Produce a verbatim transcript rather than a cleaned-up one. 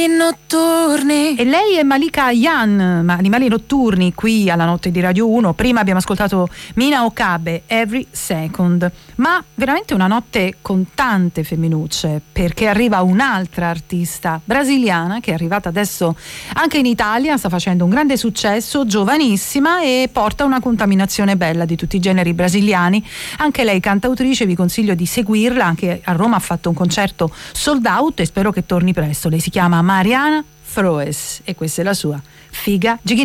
Notturni. E lei è Malika Ayane, ma Animali Notturni, qui alla Notte di Radio uno. Prima abbiamo ascoltato Mina Okabe, Every Second. Ma veramente una notte con tante femminucce, perché arriva un'altra artista brasiliana che è arrivata adesso anche in Italia, sta facendo un grande successo, giovanissima, e porta una contaminazione bella di tutti i generi brasiliani. Anche lei cantautrice, vi consiglio di seguirla, anche a Roma ha fatto un concerto sold out e spero che torni presto. Lei si chiama Mariana Froes e questa è la sua Figa Gigante.